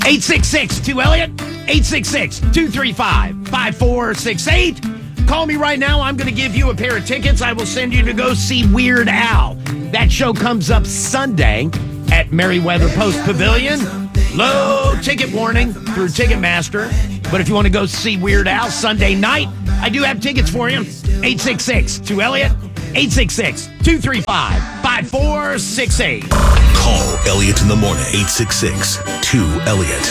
866-2-ELLIOT, 866-235-5468. Call me right now. I'm going to give you a pair of tickets. I will send you to go see Weird Al. That show comes up Sunday at Merriweather Post Pavilion. Low ticket warning through Ticketmaster. But if you want to go see Weird Al Sunday night, I do have tickets for you. 866-2-ELLIOT, 866-235-5468. Call Elliot in the morning, 866-2-ELLIOT,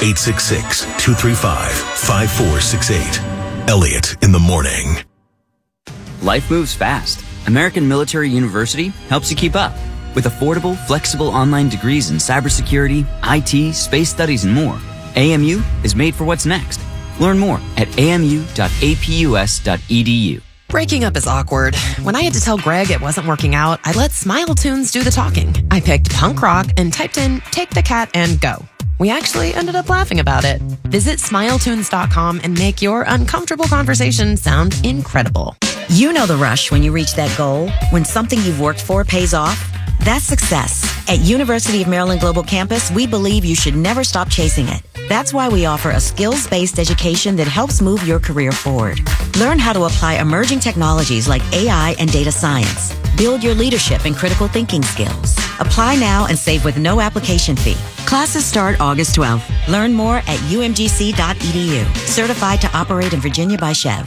866-235-5468. Elliot in the morning. Life moves fast. American Military University helps you keep up. With affordable, flexible online degrees in cybersecurity, IT, space studies, and more, AMU is made for what's next. Learn more at amu.apus.edu. Breaking up is awkward. When I had to tell Greg it wasn't working out, I let Smile Tunes do the talking. I picked punk rock and typed in "Take the Cat and Go." We actually ended up laughing about it. Visit smiletunes.com and make your uncomfortable conversation sound incredible. You know the rush when you reach that goal, when something you've worked for pays off. That's success. At University of Maryland Global Campus, we believe you should never stop chasing it. That's why we offer a skills-based education that helps move your career forward. Learn how to apply emerging technologies like AI and data science. Build your leadership and critical thinking skills. Apply now and save with no application fee. Classes start August 12th. Learn more at umgc.edu. Certified to operate in Virginia by Chev.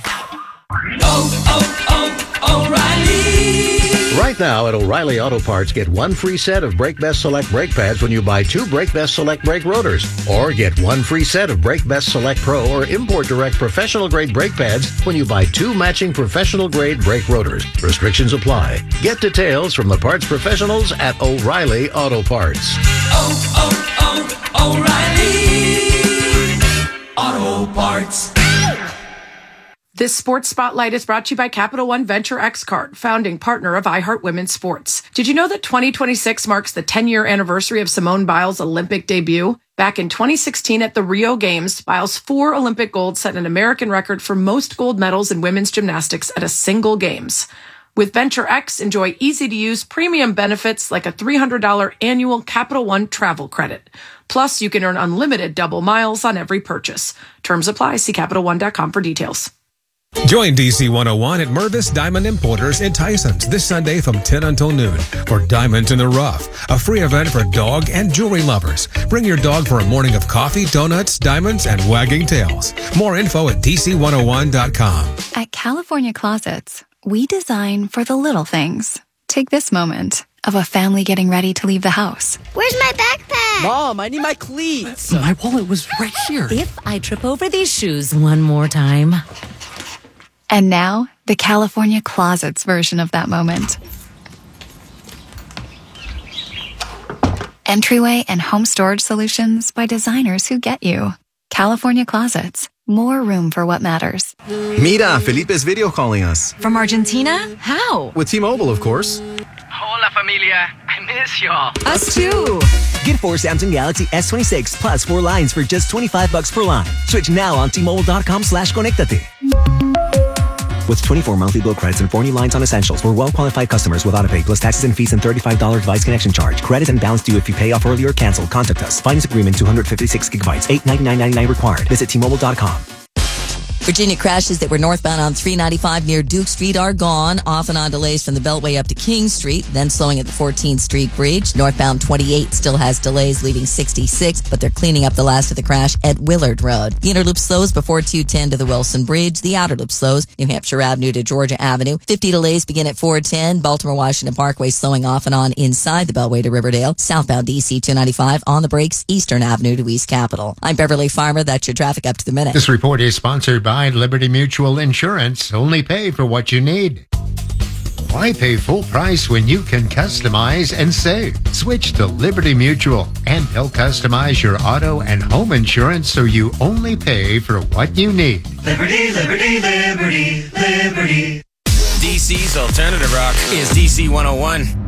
O'Reilly. Right now at O'Reilly Auto Parts, get one free set of Brake Best Select brake pads when you buy two Brake Best Select brake rotors. Or get one free set of Brake Best Select Pro or Import Direct professional grade brake pads when you buy two matching professional grade brake rotors. Restrictions apply. Get details from the parts professionals at O'Reilly Auto Parts. O'Reilly Auto Parts. This Sports Spotlight is brought to you by Capital One Venture X-Cart, founding partner of iHeart Women's Sports. Did you know that 2026 marks the 10-year anniversary of Simone Biles' Olympic debut? Back in 2016 at the Rio Games, Biles' 4 Olympic golds set an American record for most gold medals in women's gymnastics at a single Games. With Venture X, enjoy easy-to-use premium benefits like a $300 annual Capital One travel credit. Plus, you can earn unlimited double miles on every purchase. Terms apply. See CapitalOne.com for details. Join DC 101 at Mervis Diamond Importers in Tysons this Sunday from 10 until noon for Diamonds in the Rough, a free event for dog and jewelry lovers. Bring your dog for a morning of coffee, donuts, diamonds, and wagging tails. More info at DC101.com. At California Closets, we design for the little things. Take this moment of a family getting ready to leave the house. Where's my backpack? Mom, I need my cleats. My wallet was right here. If I trip over these shoes one more time. And now, the California Closets version of that moment. Entryway and home storage solutions by designers who get you. California Closets. More room for what matters. Mira, Felipe's video calling us. From Argentina? How? With T-Mobile, of course. Hola, familia. I miss y'all. Us too. Get 4 Samsung Galaxy S26 plus 4 lines for just $25 per line. Switch now on T-Mobile.com/conectate. With 24 monthly bill credits and 4 new lines on essentials for well-qualified customers with AutoPay plus taxes and fees and $35 device connection charge. Credit and balance due if you pay off early or cancel. Contact us. Finance agreement 256 gigabytes. $899.99 required. Visit T-Mobile.com. Virginia crashes that were northbound on 395 near Duke Street are gone, off and on delays from the Beltway up to King Street, then slowing at the 14th Street Bridge. Northbound 28 still has delays leaving 66, but they're cleaning up the last of the crash at Willard Road. The inner loop slows before 210 to the Wilson Bridge. The outer loop slows New Hampshire Avenue to Georgia Avenue. 50 delays begin at 410. Baltimore-Washington Parkway slowing off and on inside the Beltway to Riverdale. Southbound DC 295 on the brakes, Eastern Avenue to East Capitol. I'm Beverly Farmer. That's your traffic up to the minute. This report is sponsored by Liberty Mutual Insurance. Only pay for what you need. Why pay full price when you can customize and save? Switch to Liberty Mutual and they'll customize your auto and home insurance so you only pay for what you need. Liberty, liberty, liberty, liberty. DC's alternative rock is DC 101.